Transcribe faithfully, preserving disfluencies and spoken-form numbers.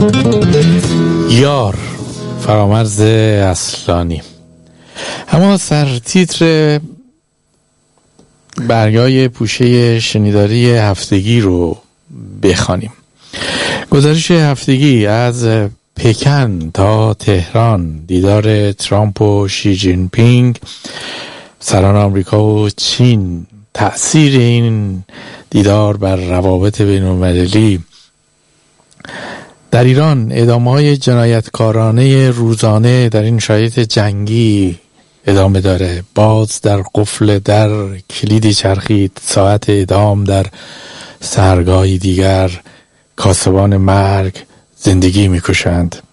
یار فرامرز اصلانی. اما سر تیتر برگای پوشه شنیداری هفتگی رو بخوانیم. گزارش هفتگی از پکن تا تهران، دیدار ترامپ و شی جین پینگ، سران آمریکا و چین، تأثیر این دیدار بر روابط بین‌المللی. در ایران اعدام‌های جنایتکارانه روزانه در این شرایط جنگی ادامه داره. باز در قفل در کلیدی چرخید، ساعت اعدام در سحرگاهی دیگر. کاسبان مرگ زندگی میکشند.